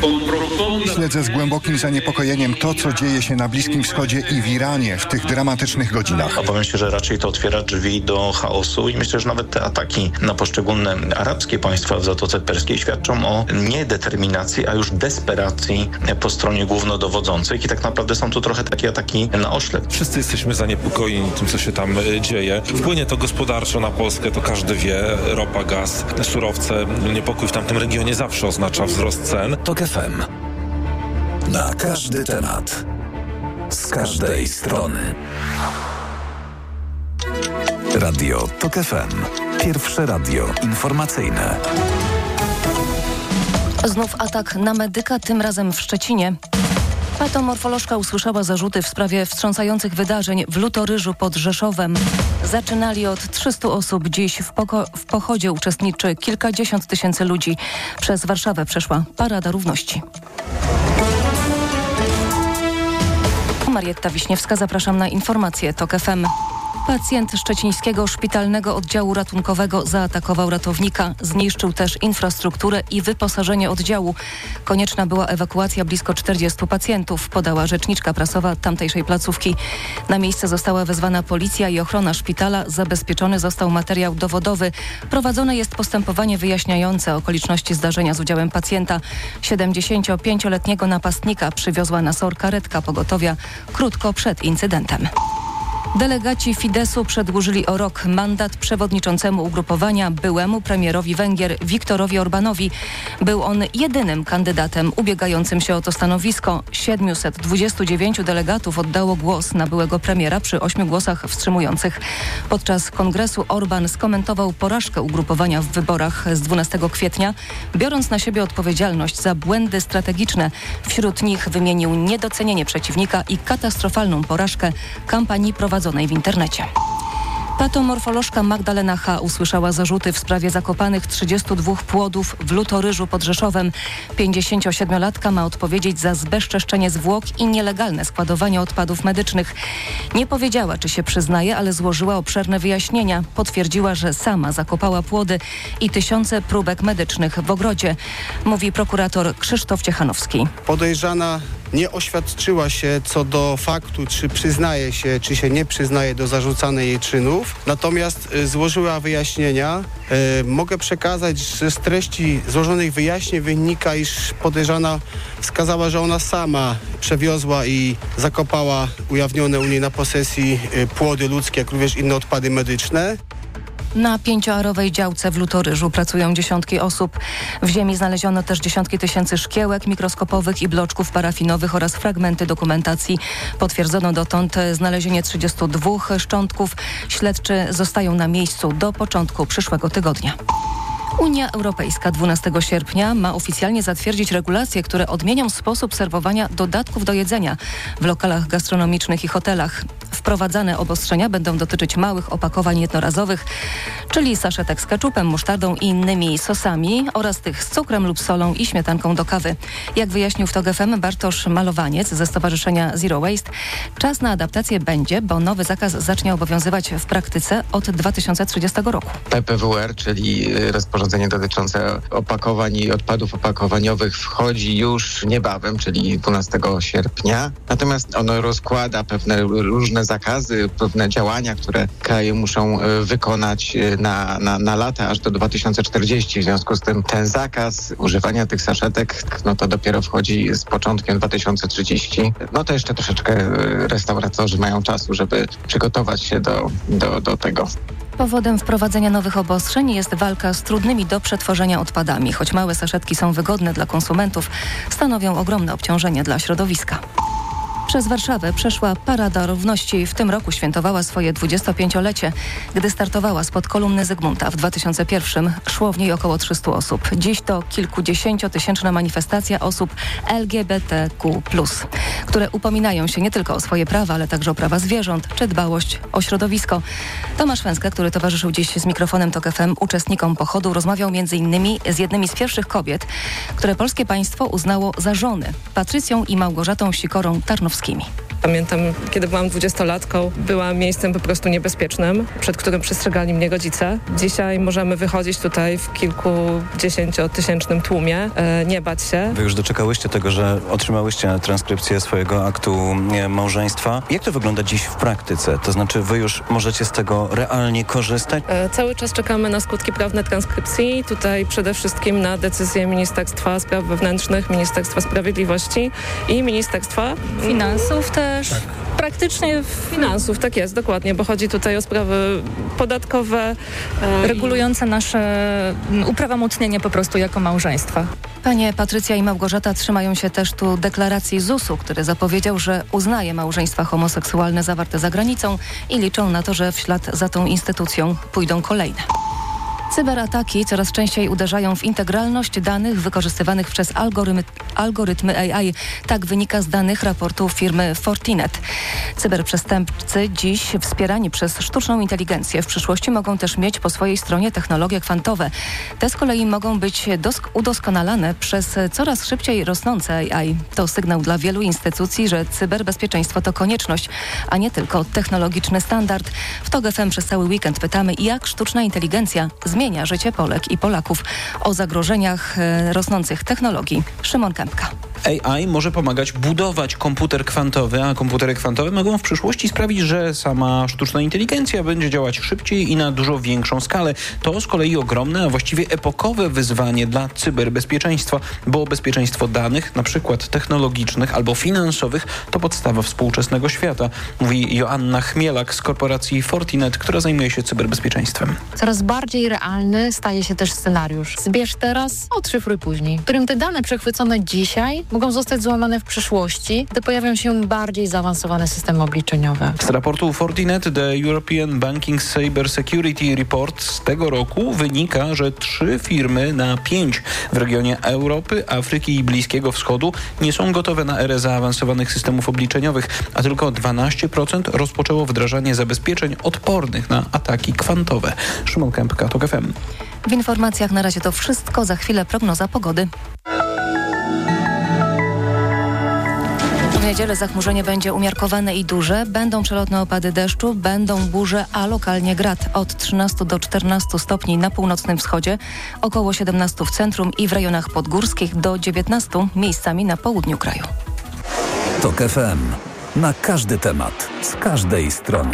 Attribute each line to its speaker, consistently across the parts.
Speaker 1: Śledzę z głębokim zaniepokojeniem to, co dzieje się na Bliskim Wschodzie i w Iranie w tych dramatycznych godzinach.
Speaker 2: Obawiam się, że raczej to otwiera drzwi do chaosu i myślę, że nawet te ataki na poszczególne arabskie państwa w Zatoce Perskiej świadczą o nie determinacji, a już desperacji po stronie głównodowodzących i tak naprawdę są tu trochę takie ataki na oślep.
Speaker 3: Wszyscy jesteśmy zaniepokojeni tym, co się tam dzieje. Wpłynie to gospodarczo na Polskę, to każdy wie. Ropa, gaz, surowce. Niepokój w tamtym regionie zawsze oznacza wzrost cen.
Speaker 4: TOK FM. Na każdy temat. Z każdej strony. Radio TOK FM. Pierwsze radio informacyjne.
Speaker 5: Znów atak na medyka, tym razem w Szczecinie. Patomorfolożka usłyszała zarzuty w sprawie wstrząsających wydarzeń w Lutoryżu pod Rzeszowem. Zaczynali od 300 osób. Dziś w pochodzie uczestniczy kilkadziesiąt tysięcy ludzi. Przez Warszawę przeszła Parada Równości. Marietta Wiśniewska, zapraszam na informacje TOK FM. Pacjent szczecińskiego szpitalnego oddziału ratunkowego zaatakował ratownika. Zniszczył też infrastrukturę i wyposażenie oddziału. Konieczna była ewakuacja blisko 40 pacjentów, podała rzeczniczka prasowa tamtejszej placówki. Na miejsce została wezwana policja i ochrona szpitala. Zabezpieczony został materiał dowodowy. Prowadzone jest postępowanie wyjaśniające okoliczności zdarzenia z udziałem pacjenta. 75-letniego napastnika przywiozła na SOR karetka pogotowia krótko przed incydentem. Delegaci Fideszu przedłużyli o rok mandat przewodniczącemu ugrupowania byłemu premierowi Węgier Viktorowi Orbánowi. Był on jedynym kandydatem ubiegającym się o to stanowisko. 729 delegatów oddało głos na byłego premiera przy 8 głosach wstrzymujących. Podczas kongresu Orbán skomentował porażkę ugrupowania w wyborach z 12 kwietnia, biorąc na siebie odpowiedzialność za błędy strategiczne. Wśród nich wymienił niedocenienie przeciwnika i katastrofalną porażkę kampanii prowadzonej w internecie. Patomorfolożka Magdalena H. usłyszała zarzuty w sprawie zakopanych 32 płodów w Lutoryżu pod Rzeszowem. 57-latka ma odpowiedzieć za zbezczeszczenie zwłok i nielegalne składowanie odpadów medycznych. Nie powiedziała, czy się przyznaje, ale złożyła obszerne wyjaśnienia. Potwierdziła, że sama zakopała płody i tysiące próbek medycznych w ogrodzie, mówi prokurator Krzysztof Ciechanowski.
Speaker 6: Podejrzana nie oświadczyła się co do faktu, czy przyznaje się, czy się nie przyznaje do zarzucanych jej czynów, natomiast złożyła wyjaśnienia. Mogę przekazać, że z treści złożonych wyjaśnień wynika, iż podejrzana wskazała, że ona sama przewiozła i zakopała ujawnione u niej na posesji płody ludzkie, jak również inne odpady medyczne.
Speaker 5: Na 5-arowej działce w Lutoryżu pracują dziesiątki osób. W ziemi znaleziono też dziesiątki tysięcy szkiełek mikroskopowych i bloczków parafinowych oraz fragmenty dokumentacji. Potwierdzono dotąd znalezienie 32 szczątków. Śledczy zostają na miejscu do początku przyszłego tygodnia. Unia Europejska 12 sierpnia ma oficjalnie zatwierdzić regulacje, które odmienią sposób serwowania dodatków do jedzenia w lokalach gastronomicznych i hotelach. Wprowadzane obostrzenia będą dotyczyć małych opakowań jednorazowych, czyli saszetek z keczupem, musztardą i innymi sosami oraz tych z cukrem lub solą i śmietanką do kawy. Jak wyjaśnił w TOK FM Bartosz Malowaniec ze Stowarzyszenia Zero Waste, czas na adaptację będzie, bo nowy zakaz zacznie obowiązywać w praktyce od 2030 roku.
Speaker 7: PPWR, czyli rozporządzenie dotyczące opakowań i odpadów opakowaniowych, wchodzi już niebawem, czyli 12 sierpnia. Natomiast ono rozkłada pewne różne zakazy, pewne działania, które kraje muszą wykonać na lata aż do 2040. W związku z tym ten zakaz używania tych saszetek, no to dopiero wchodzi z początkiem 2030. No to jeszcze troszeczkę restauratorzy mają czasu, żeby przygotować się do tego.
Speaker 5: Powodem wprowadzenia nowych obostrzeń jest walka z trudnymi do przetworzenia odpadami. Choć małe saszetki są wygodne dla konsumentów, stanowią ogromne obciążenie dla środowiska. Przez Warszawę przeszła Parada Równości. W tym roku świętowała swoje 25-lecie. Gdy startowała spod kolumny Zygmunta w 2001, szło w niej około 300 osób. Dziś to kilkudziesięciotysięczna manifestacja osób LGBTQ+, które upominają się nie tylko o swoje prawa, ale także o prawa zwierząt czy dbałość o środowisko. Tomasz Węska, który towarzyszył dziś z mikrofonem TOK FM uczestnikom pochodu, rozmawiał m.in. z jednymi z pierwszych kobiet, które polskie państwo uznało za żony, Patrycją i Małgorzatą Sikorą Tarnowskimi.
Speaker 8: Pamiętam, kiedy byłam 20-latką, była miejscem po prostu niebezpiecznym, przed którym przestrzegali mnie rodzice. Dzisiaj możemy wychodzić tutaj w kilkudziesięciotysięcznym tłumie, nie bać się.
Speaker 9: Wy już doczekałyście tego, że otrzymałyście transkrypcję swojego aktu małżeństwa. Jak to wygląda dziś w praktyce? To znaczy wy już możecie z tego realnie korzystać?
Speaker 8: Cały czas czekamy na skutki prawne transkrypcji. Tutaj przede wszystkim na decyzję Ministerstwa Spraw Wewnętrznych, Ministerstwa Sprawiedliwości i Ministerstwa
Speaker 5: Finansów też. Tak.
Speaker 8: Praktycznie finansów, tak jest, dokładnie, bo chodzi tutaj o sprawy podatkowe.
Speaker 5: Regulujące nasze uprawomocnienie po prostu jako małżeństwa. Panie Patrycja i Małgorzata trzymają się też tu deklaracji ZUS-u, który zapowiedział, że uznaje małżeństwa homoseksualne zawarte za granicą i liczą na to, że w ślad za tą instytucją pójdą kolejne. Cyberataki coraz częściej uderzają w integralność danych wykorzystywanych przez algorytmy AI. Tak wynika z danych raportu firmy Fortinet. Cyberprzestępcy dziś wspierani przez sztuczną inteligencję w przyszłości mogą też mieć po swojej stronie technologie kwantowe. Te z kolei mogą być udoskonalane przez coraz szybciej rosnące AI. To sygnał dla wielu instytucji, że cyberbezpieczeństwo to konieczność, a nie tylko technologiczny standard. W TOG FM przez cały weekend pytamy, jak sztuczna inteligencja zmienia życie Polek i Polaków. O zagrożeniach rosnących technologii Szymon Kępka.
Speaker 10: AI może pomagać budować komputer kwantowy, a komputery kwantowe mogą w przyszłości sprawić, że sama sztuczna inteligencja będzie działać szybciej i na dużo większą skalę. To z kolei ogromne, a właściwie epokowe wyzwanie dla cyberbezpieczeństwa, bo bezpieczeństwo danych, na przykład technologicznych albo finansowych, to podstawa współczesnego świata, mówi Joanna Chmielak z korporacji Fortinet, która zajmuje się cyberbezpieczeństwem.
Speaker 11: Coraz bardziej realny staje się też scenariusz. Zbierz teraz, odszyfruj później, w którym te dane przechwycone dzisiaj mogą zostać złamane w przyszłości, gdy pojawią się bardziej zaawansowane systemy obliczeniowe.
Speaker 10: Z raportu Fortinet The European Banking Cyber Security Report z tego roku wynika, że 3 firmy na 5 w regionie Europy, Afryki i Bliskiego Wschodu nie są gotowe na erę zaawansowanych systemów obliczeniowych, a tylko 12% rozpoczęło wdrażanie zabezpieczeń odpornych na ataki kwantowe. Szymon Kępka, TOG FM.
Speaker 5: W informacjach na razie to wszystko. Za chwilę prognoza pogody. W niedzielę zachmurzenie będzie umiarkowane i duże. Będą przelotne opady deszczu, będą burze, a lokalnie grad. Od 13 do 14 stopni na północnym wschodzie, około 17 w centrum i w rejonach podgórskich, do 19 miejscami na południu kraju.
Speaker 4: TOG FM. Na każdy temat, z każdej strony.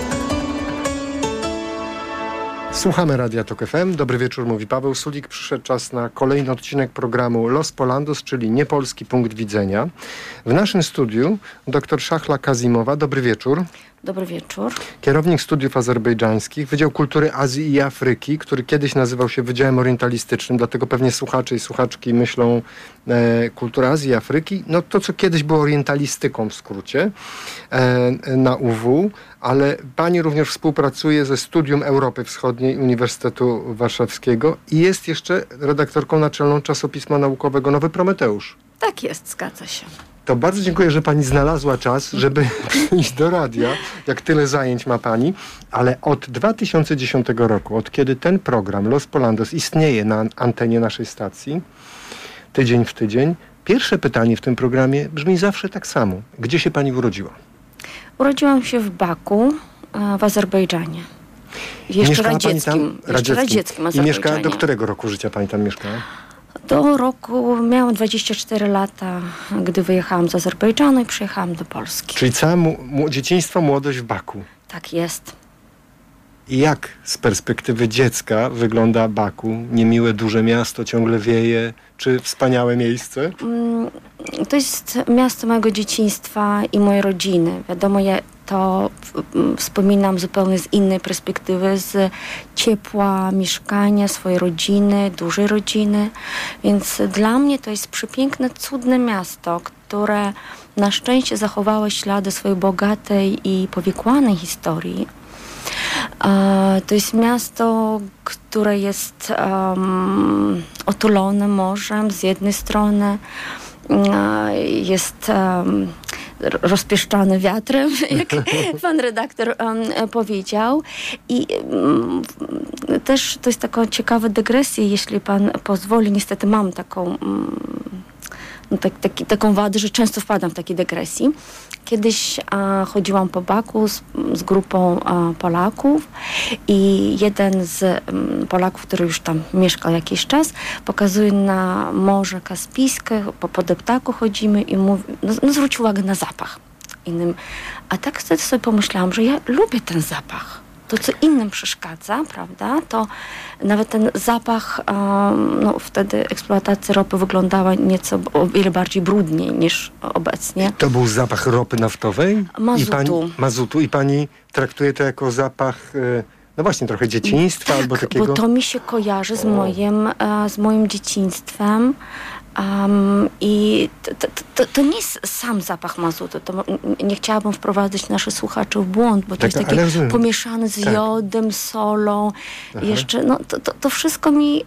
Speaker 12: Słuchamy Radia TOG FM. Dobry wieczór, mówi Paweł Sulik. Przyszedł czas na kolejny odcinek programu Los Polandos, czyli niepolski punkt widzenia. W naszym studiu dr Szachla Kazimowa. Dobry wieczór.
Speaker 13: Dobry wieczór.
Speaker 12: Kierownik studiów azerbejdżańskich, Wydział Kultury Azji i Afryki, który kiedyś nazywał się Wydziałem Orientalistycznym, dlatego pewnie słuchacze i słuchaczki myślą Kultura Azji i Afryki, no to co kiedyś było orientalistyką w skrócie na UW, ale pani również współpracuje ze Studium Europy Wschodniej Uniwersytetu Warszawskiego i jest jeszcze redaktorką naczelną czasopisma naukowego Nowy Prometeusz.
Speaker 13: Tak jest, zgadza się.
Speaker 12: To bardzo dziękuję, że pani znalazła czas, żeby przyjść do radia, jak tyle zajęć ma pani, ale od 2010 roku, od kiedy ten program Los Polandos istnieje na antenie naszej stacji, tydzień w tydzień, pierwsze pytanie w tym programie brzmi zawsze tak samo. Gdzie się pani urodziła?
Speaker 13: Urodziłam się w Baku, w Azerbejdżanie. Jeszcze radzieckim Azerbejdżanie.
Speaker 12: I mieszkała do którego roku życia pani tam mieszkała?
Speaker 13: Do roku miałam 24 lata, gdy wyjechałam z Azerbejdżanu i przyjechałam do Polski.
Speaker 12: Czyli całe dzieciństwo, młodość w Baku.
Speaker 13: Tak jest.
Speaker 12: I jak z perspektywy dziecka wygląda Baku? Niemiłe, duże miasto, ciągle wieje, czy wspaniałe miejsce?
Speaker 13: To jest miasto mojego dzieciństwa i mojej rodziny. Wiadomo, ja to wspominam zupełnie z innej perspektywy, z ciepła mieszkania, swojej rodziny, dużej rodziny. Więc dla mnie to jest przepiękne, cudne miasto, które na szczęście zachowało ślady swojej bogatej i powikłanej historii. To jest miasto, które jest otulone morzem z jednej strony, jest rozpieszczany wiatrem, jak pan redaktor powiedział. I też to jest taka ciekawa dygresja, jeśli pan pozwoli. Niestety mam taką wadę, że często wpadam w takie dygresji. Kiedyś chodziłam po Baku z grupą Polaków i jeden z Polaków, który już tam mieszkał jakiś czas, pokazuje na Morze Kaspijskie, po deptaku chodzimy i mówi, zwróć uwagę na zapach innym. A tak wtedy sobie pomyślałam, że ja lubię ten zapach. To, co innym przeszkadza, prawda, to nawet ten zapach, wtedy eksploatacja ropy wyglądała nieco o wiele bardziej brudniej niż obecnie.
Speaker 12: To był zapach ropy naftowej?
Speaker 13: Mazutu.
Speaker 12: Mazutu. I pani traktuje to jako zapach, no właśnie, trochę dzieciństwa albo takiego...
Speaker 13: Bo to mi się kojarzy z moim dzieciństwem. I to nie jest sam zapach mazutu. To nie chciałabym wprowadzać naszych słuchaczy w błąd, bo to jest taki pomieszany z jodem, solą. Jeszcze, to wszystko mi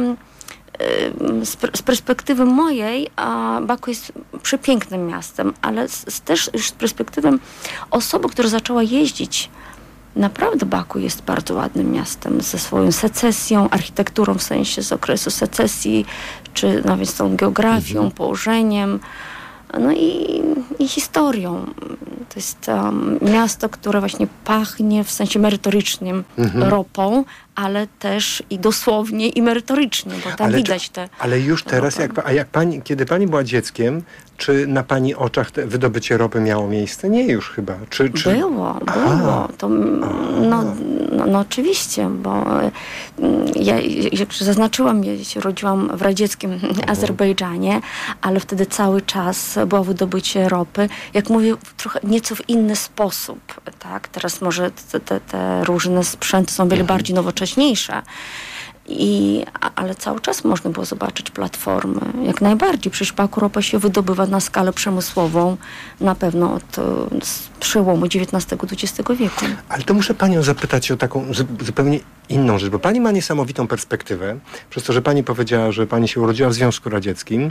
Speaker 13: z perspektywy mojej Baku jest przepięknym miastem, ale też już z perspektywy osoby, która zaczęła jeździć. Naprawdę Baku jest bardzo ładnym miastem ze swoją secesją, architekturą w sensie z okresu secesji, czy nawet z tą geografią, położeniem, no i historią. To jest miasto, które właśnie pachnie w sensie merytorycznym ropą, ale też i dosłownie i merytorycznie, bo tam widać te...
Speaker 12: Ale już teraz, kiedy pani była dzieckiem, czy na pani oczach wydobycie ropy miało miejsce? Nie już chyba.
Speaker 13: Było. To, oczywiście, bo ja, jak zaznaczyłam, ja się rodziłam w radzieckim Azerbejdżanie, ale wtedy cały czas było wydobycie ropy. Jak mówię, trochę nieco w inny sposób. Tak? Teraz może te różne sprzęty są wiele bardziej nowocześniejsze. Ale cały czas można było zobaczyć platformy. Jak najbardziej. Przecież Baku ropa się wydobywa na skalę przemysłową na pewno od przełomu XIX-XX wieku.
Speaker 12: Ale to muszę panią zapytać o taką zupełnie inną rzecz, bo pani ma niesamowitą perspektywę, przez to, że pani powiedziała, że pani się urodziła w Związku Radzieckim.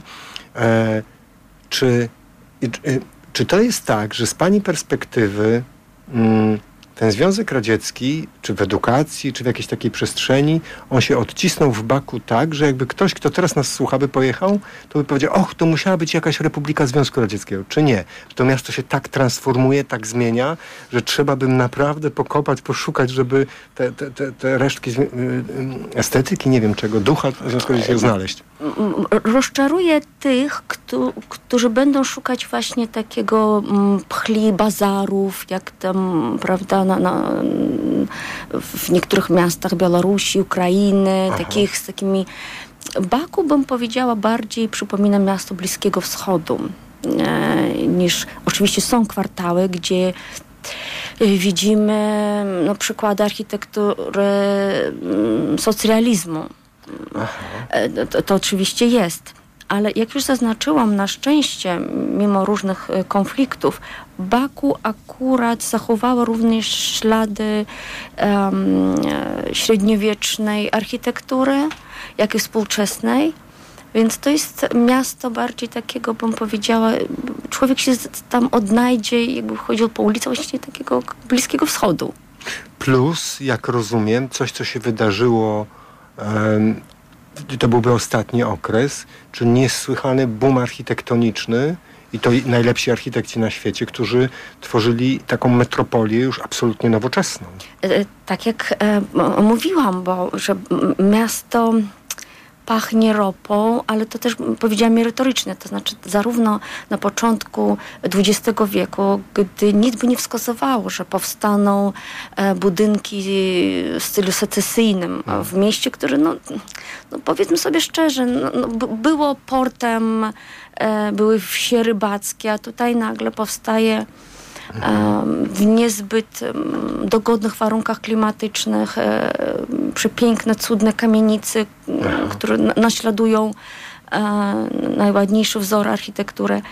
Speaker 12: Czy to jest tak, że z pani perspektywy ten Związek Radziecki, czy w edukacji, czy w jakiejś takiej przestrzeni, on się odcisnął w Baku tak, że jakby ktoś, kto teraz nas słucha, by pojechał, to by powiedział, to musiała być jakaś Republika Związku Radzieckiego. Czy nie? Że to miasto się tak transformuje, tak zmienia, że trzeba by naprawdę pokopać, poszukać, żeby te resztki estetyki, nie wiem czego, ducha Związku Radzieckiego znaleźć.
Speaker 13: Rozczaruję tych, którzy będą szukać właśnie takiego pchli bazarów, jak tam, prawda, w niektórych miastach Białorusi, Ukrainy, z takimi... Baku, bym powiedziała, bardziej przypomina miasto Bliskiego Wschodu, niż... Oczywiście są kwartały, gdzie widzimy przykłady architektury socrealizmu. To oczywiście jest. Ale jak już zaznaczyłam, na szczęście, mimo różnych konfliktów, Baku akurat zachowało również ślady średniowiecznej architektury, jak i współczesnej. Więc to jest miasto bardziej takiego, bym powiedziała, człowiek się tam odnajdzie, jakby chodził po ulicy właśnie takiego Bliskiego Wschodu.
Speaker 12: Plus, jak rozumiem, coś, co się wydarzyło, to byłby ostatni okres, czy niesłychany boom architektoniczny i to najlepsi architekci na świecie, którzy tworzyli taką metropolię już absolutnie nowoczesną.
Speaker 13: Tak jak mówiłam, że miasto pachnie ropą, ale to też powiedziałam merytorycznie, to znaczy zarówno na początku XX wieku, gdy nic by nie wskazywało, że powstaną budynki w stylu secesyjnym w mieście, które powiedzmy sobie szczerze, było portem, były wsie rybackie, a tutaj nagle powstaje w niezbyt dogodnych warunkach klimatycznych przepiękne, cudne kamienice, które naśladują najładniejszy wzór architektury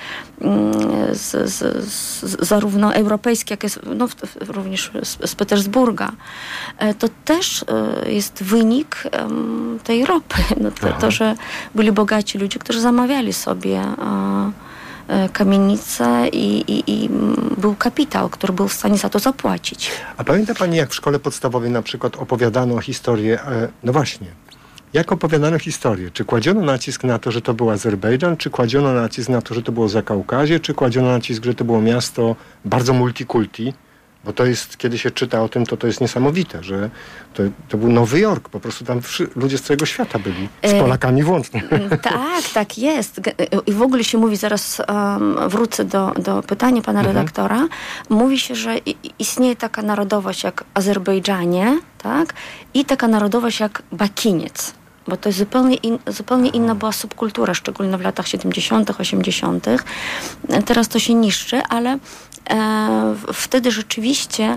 Speaker 13: zarówno europejskiej, jak i również z Petersburga. To też jest wynik tej ropy. To, że byli bogaci ludzie, którzy zamawiali sobie kamienice i był kapitał, który był w stanie za to zapłacić.
Speaker 12: A pamięta pani, jak w szkole podstawowej na przykład opowiadano historię, Jak opowiadano historię? Czy kładziono nacisk na to, że to był Azerbejdżan, czy kładziono nacisk na to, że to było Zakaukazie, czy kładziono nacisk, że to było miasto bardzo multikulti? Bo to jest, kiedy się czyta o tym, to jest niesamowite, że to był Nowy Jork, po prostu tam ludzie z całego świata byli, z Polakami włącznie.
Speaker 13: Tak jest. I w ogóle się mówi, zaraz wrócę do pytania pana redaktora, mówi się, że istnieje taka narodowość jak Azerbejdżanie, tak? I taka narodowość jak Bakiniec. Bo to jest zupełnie inna była subkultura, szczególnie w latach 70., 80. Teraz to się niszczy, ale wtedy rzeczywiście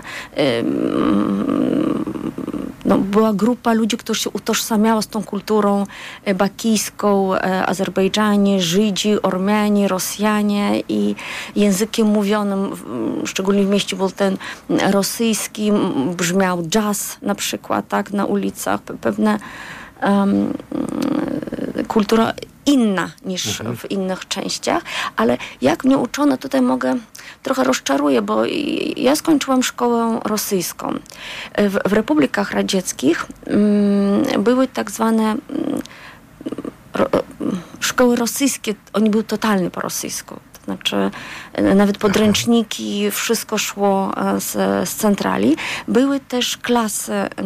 Speaker 13: była grupa ludzi, którzy się utożsamiała z tą kulturą bakijską, Azerbejdżanie, Żydzi, Ormianie, Rosjanie i językiem mówionym, szczególnie w mieście był ten rosyjski, brzmiał jazz na przykład, tak, na ulicach, pewne kultura inna niż w innych częściach, ale jak mnie uczono, tutaj trochę rozczaruję, bo ja skończyłam szkołę rosyjską. W republikach radzieckich były tak zwane szkoły rosyjskie, oni były totalnie po rosyjsku. To znaczy nawet podręczniki, wszystko szło z centrali. Były też klasy